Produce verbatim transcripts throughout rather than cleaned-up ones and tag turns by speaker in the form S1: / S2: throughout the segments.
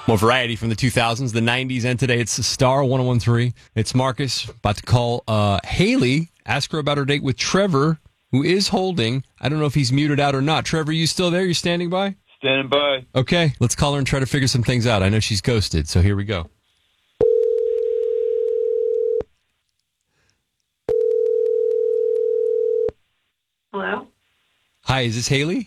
S1: More variety from the two thousands, the nineties, and today. It's Star one oh one three. It's Marcus about to call uh, Haley, ask her about her date with Trevor, who is holding. I don't know if he's muted out or not. Trevor, are you still there? You standing by?
S2: Standing by.
S1: Okay, let's call her and try to figure some things out. I know she's ghosted, so here we go.
S3: Hello?
S1: Hi, is this Haley?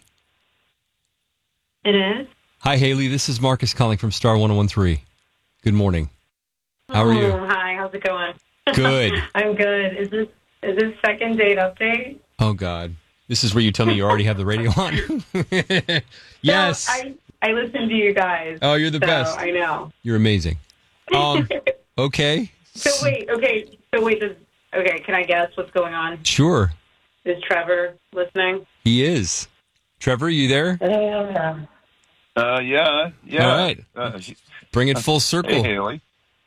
S3: It is?
S1: Hi, Haley. This is Marcus calling from Star one oh one three. Good morning. How are you?
S3: Oh, hi, how's it going?
S1: Good.
S3: I'm good. Is this is this second date update?
S1: Oh, God. This is where you tell me you already have the radio on? Yes.
S3: No, I, I listen to you guys.
S1: Oh, you're the
S3: so
S1: best.
S3: I know.
S1: You're amazing. Um, okay.
S3: So wait, okay, so wait, does, okay, can I guess what's going on?
S1: Sure.
S3: Is Trevor listening?
S1: He is. Trevor, you there?
S3: Yeah.
S2: Uh, yeah, yeah.
S1: All right.
S2: Uh,
S1: Bring it full circle.
S2: hey, Haley.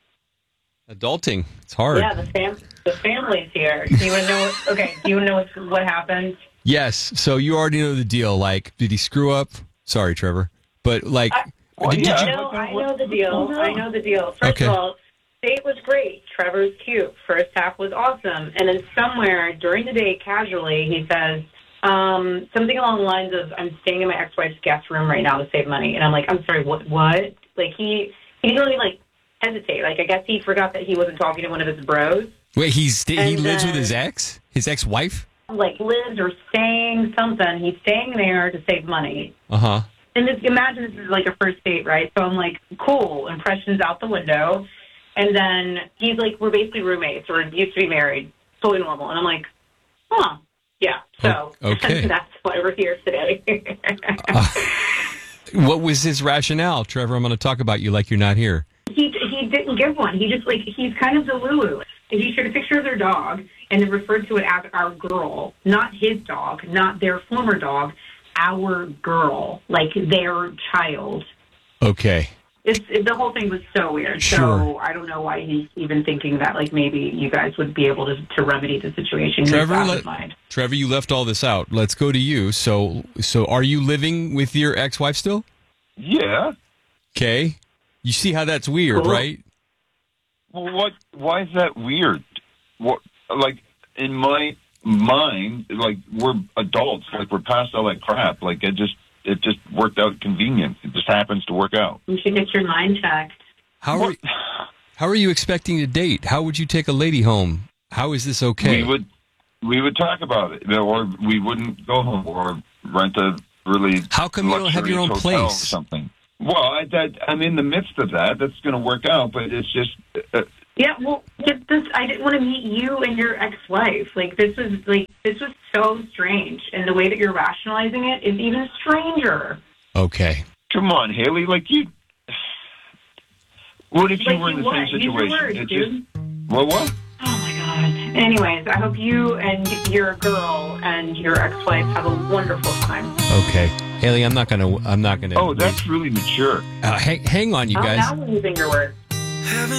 S1: Adulting. It's hard.
S3: Yeah, the fam the family's here. Do you want to know what, okay, do you want to know what, what happened?
S1: Yes. So you already know the deal. Like, did he screw up? Sorry, Trevor. But, like,
S3: I,
S2: Well,
S1: did,
S2: yeah.
S1: did you...
S3: No, I know the deal. I know the deal. First
S1: Okay.
S3: of all, date was great. Trevor's cute. First half was awesome. And then somewhere during the date, casually, he says um, something along the lines of, I'm staying in my ex-wife's guest room right now to save money. And I'm like, I'm sorry, what? What? Like, he, he didn't really, like, hesitate. Like, I guess he forgot that he wasn't talking to one of his bros.
S1: Wait, he's he
S3: And
S1: lives with
S3: then-
S1: his ex? His ex-wife?
S3: Like, lives or staying something. He's staying there to save money.
S1: Uh-huh.
S3: And this, imagine this is like a first date, right? So I'm like, cool, impressions out the window. And then he's like, we're basically roommates or used to be married, totally normal. And I'm like, huh, yeah. So
S1: O- okay.
S3: that's why we're here today.
S1: Uh, what was his rationale? Trevor, I'm going to talk about you like you're not here.
S3: he he didn't give one. He just like he's kind of Delulu. He showed a picture of their dog and then referred to it as our girl, not his dog, not their former dog, our girl, like their child.
S1: Okay.
S3: It's, it, the whole thing was so weird.
S1: Sure.
S3: So I don't know why he's even thinking that, like, maybe you guys would be able to, to remedy the situation. He's
S1: Trevor,
S3: out of
S1: let-
S3: his mind.
S1: Trevor, you left all this out. Let's go to you. So, so are you living with your ex-wife still?
S2: Yeah.
S1: Okay. You see how that's weird,
S3: Cool.
S1: right?
S2: Well, what? Why is that weird? What? Like in my mind, like we're adults. Like we're past all that crap. Like it just, it just worked out convenient. It just happens to work out.
S3: You should get your mind checked.
S1: How are, how are you expecting to date? How would you take a lady home? How is this okay?
S2: We would, we would talk about it, or we wouldn't go home or rent a really.
S1: How come you don't have your own
S2: luxurious hotel or
S1: place?
S2: something. Well, I, that, I'm in the midst of that. That's going to work out, but it's just. Uh,
S3: Yeah, well, just this, I didn't want to meet you and your ex-wife. Like, this was, like, this was so strange. And the way that you're rationalizing it is even stranger.
S1: Okay.
S2: Come on, Haley. Like you. What if you
S3: Like,
S2: were in
S3: you
S2: the same
S3: what? Use your
S2: situation?
S3: words,
S2: It
S3: dude.
S2: just. Well, what?
S3: Oh, my God. Anyways, I hope you and your girl and your ex-wife have a wonderful time.
S1: Okay. Haley, I'm not gonna. I'm not gonna.
S2: Oh, that's really mature.
S1: Uh, hang, hang on, you
S3: Oh,
S1: guys.
S3: now we're using your words.